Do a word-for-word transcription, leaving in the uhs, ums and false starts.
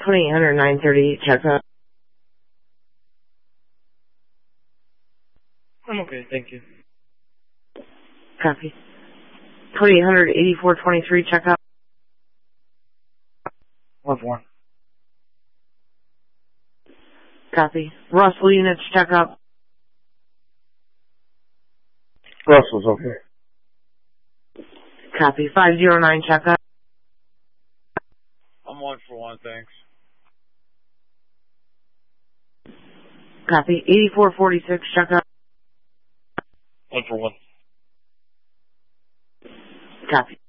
twenty-eight hundred, nine thirty-eight, check out. I'm okay, thank you. Copy. twenty-eight hundred, eighty-four twenty-three, check out. one four. Copy. Russell units, check out. Russell's okay. Copy. five zero nine, check out. I'm one for one, thanks. Copy. eighty-four forty-six, check out. One for one. Copy.